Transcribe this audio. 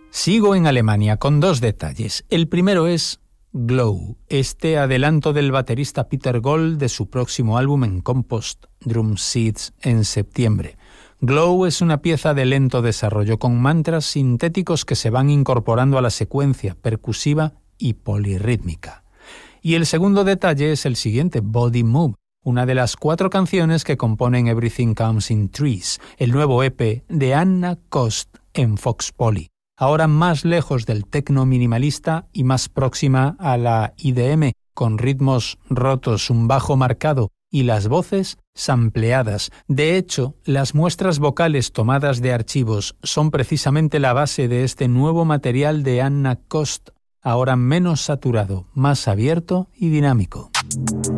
Sigo en Alemania con dos detalles. El primero es Glow, este adelanto del baterista Peter Gold de su próximo álbum en Compost, Drum Seeds, en septiembre. Glow es una pieza de lento desarrollo con mantras sintéticos que se van incorporando a la secuencia percusiva y polirrítmica. Y el segundo detalle es el siguiente, Body Move, una de las 4 canciones que componen Everything Comes in Threes, el nuevo EP de Anna Kost en Fox Poly. Ahora más lejos del techno minimalista y más próxima a la IDM, con ritmos rotos, un bajo marcado y las voces sampleadas. De hecho, las muestras vocales tomadas de archivos son precisamente la base de este nuevo material de Anna Kost, ahora menos saturado, más abierto y dinámico.